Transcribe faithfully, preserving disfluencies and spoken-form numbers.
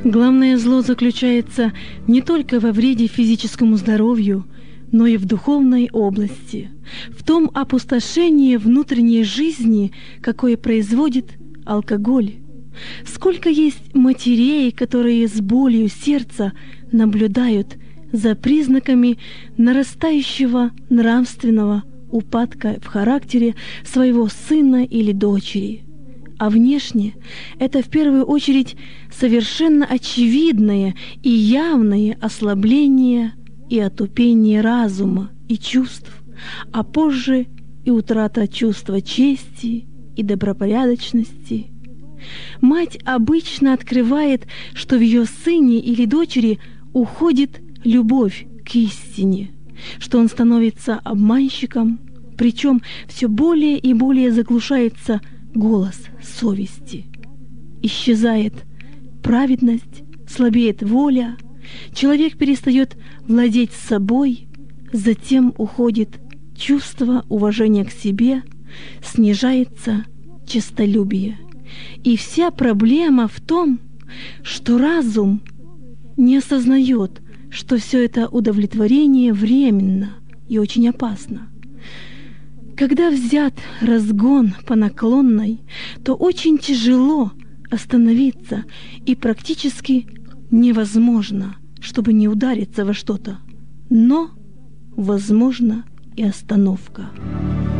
Главное зло заключается не только во вреде физическому здоровью, но и в духовной области, в том опустошении внутренней жизни, какое производит алкоголь. Сколько есть матерей, которые с болью сердца наблюдают за признаками нарастающего нравственного упадка в характере своего сына или дочери. А внешне это в первую очередь совершенно очевидное и явное ослабление и отупение разума и чувств, а позже и утрата чувства чести и добропорядочности. Мать обычно открывает, что в ее сыне или дочери уходит любовь к истине, что он становится обманщиком, причем все более и более заглушается голос совести. Исчезает праведность, слабеет воля, человек перестает владеть собой, затем уходит чувство уважения к себе, снижается честолюбие. И вся проблема в том, что разум не осознает, что все это удовлетворение временно и очень опасно. Когда взят разгон по наклонной, то очень тяжело остановиться и практически невозможно, чтобы не удариться во что-то. Но возможна и остановка.